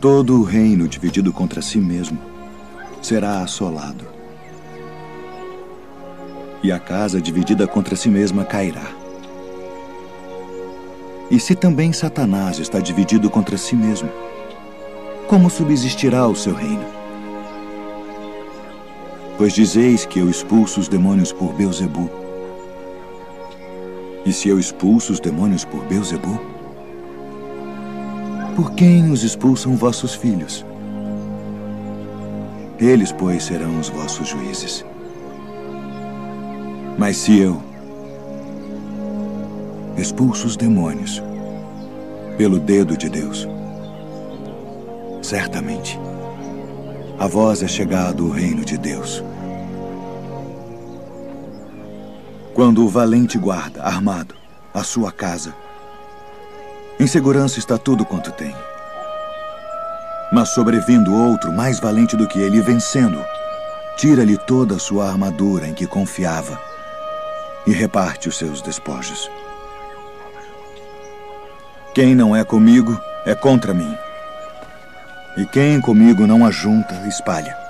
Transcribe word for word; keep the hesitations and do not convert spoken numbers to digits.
Todo o reino dividido contra si mesmo será assolado, e a casa dividida contra si mesma cairá. E se também Satanás está dividido contra si mesmo, como subsistirá o seu reino? Pois dizeis que eu expulso os demônios por Beelzebu. E se eu expulso os demônios por Beelzebu, por quem os expulsam vossos filhos? Eles, pois, serão os vossos juízes. Mas se eu expulso os demônios pelo dedo de Deus, certamente a vós é chegado o reino de Deus. Quando o valente guarda, armado, a sua casa, em segurança está tudo quanto tem. Mas sobrevindo outro, mais valente do que ele, vencendo, tira-lhe toda a sua armadura em que confiava e reparte os seus despojos. Quem não é comigo é contra mim. E quem comigo não ajunta, espalha.